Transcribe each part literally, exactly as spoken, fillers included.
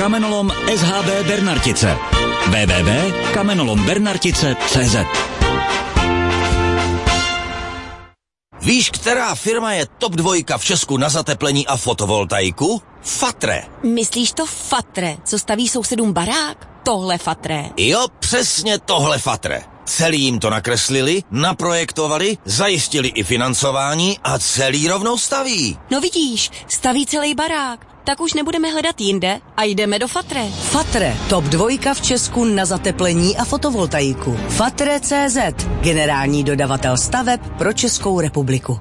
Kamenolom S H B Bernartice. w w w tečka kamenolom bernartice tečka cé zet. Víš, která firma je top dvojka v Česku na zateplení a fotovoltaiku? Fatre. Myslíš to Fatre, co staví sousedům barák? Tohle Fatre. Jo, přesně tohle Fatre. Celý jim to nakreslili, naprojektovali, zajistili i financování a celý rovnou staví. No vidíš, staví celý barák. Tak už nebudeme hledat jinde a jdeme do Fatre. Fatre, top dvojka v Česku na zateplení a fotovoltaiku. Fatre tečka cé zet, generální dodavatel staveb pro Českou republiku.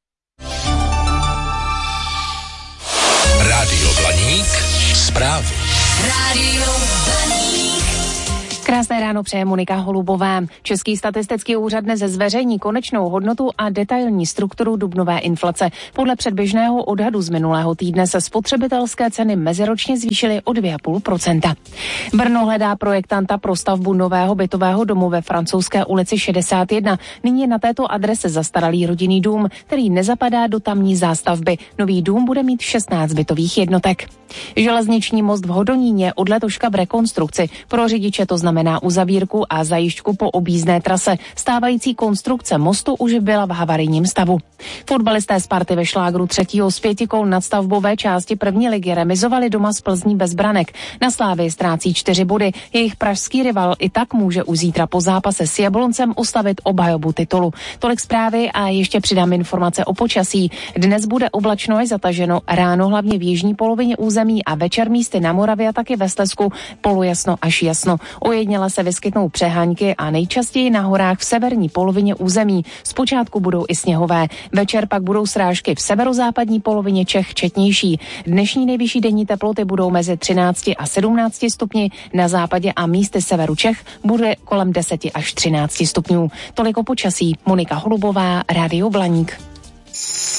Rádio Blaník, zprávy. Rádio Blaník. Krásné ráno přeje Monika Holubová. Český statistický úřad dnes zveřejní konečnou hodnotu a detailní strukturu dubnové inflace. Podle předběžného odhadu z minulého týdne se spotřebitelské ceny meziročně zvýšily o dvě celá pět procenta. Brno hledá projektanta pro stavbu nového bytového domu ve Francouzské ulici šedesát jedna. Nyní je na této adrese zastaralý rodinný dům, který nezapadá do tamní zástavby. Nový dům bude mít šestnáct bytových jednotek. Železniční most v Hodoníně od letoška v rekonstrukci. Pro řidiče to znamená uzavírku a zajišťku po objízdné trase. Stávající konstrukce mostu už byla v havarijním stavu. Fotbalisté Sparty ve šlágru třetího z pěti kol nadstavbové části první ligy remizovali doma z Plzní bez branek. Na Slávii ztrácí čtyři body. Jejich pražský rival i tak může už zítra po zápase s Jabloncem ustavit obhajobu titulu. Tolik zprávy a ještě přidám informace o počasí. Dnes bude oblačno až zataženo, ráno hlavně v jižní polovině území a večer místy na Moravě a taky ve Slezsku polojasno až jasno. Ojedněle se vyskytnou přehánky a nejčastěji na horách v severní polovině území. Zpočátku budou i sněhové. Večer pak budou srážky v severozápadní polovině Čech četnější. Dnešní nejvyšší denní teploty budou mezi třinácti a sedmnácti stupni, na západě a místy severu Čech bude kolem deseti až třinácti stupňů. Toliko počasí. Monika Holubová, Rádio Blaník.